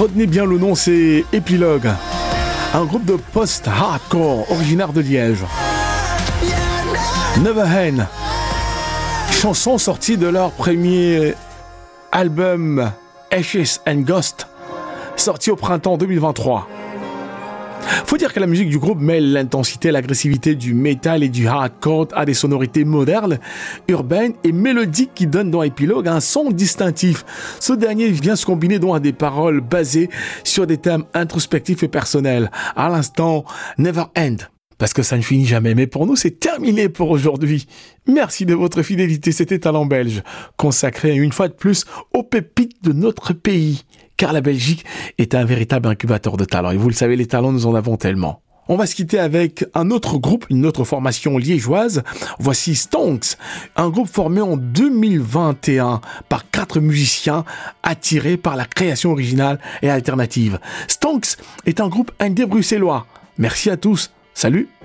Retenez bien le nom, c'est Epilogue, un groupe de post-hardcore originaire de Liège. Never End, chanson sortie de leur premier album Ashes and Ghost, sorti au printemps 2023. Faut dire que la musique du groupe mêle l'intensité et l'agressivité du metal et du hardcore à des sonorités modernes, urbaines et mélodiques qui donnent dans Epilogue un son distinctif. Ce dernier vient se combiner donc à des paroles basées sur des thèmes introspectifs et personnels. À l'instant, Never End, parce que ça ne finit jamais. Mais pour nous, c'est terminé pour aujourd'hui. Merci de votre fidélité. C'était Talent Belge, consacré une fois de plus aux pépites de notre pays. Car la Belgique est un véritable incubateur de talents. Et vous le savez, les talents, nous en avons tellement. On va se quitter avec un autre groupe, une autre formation liégeoise. Voici Stonks, un groupe formé en 2021 par 4 musiciens attirés par la création originale et alternative. Stonks est un groupe indé bruxellois. Merci à tous. Salut!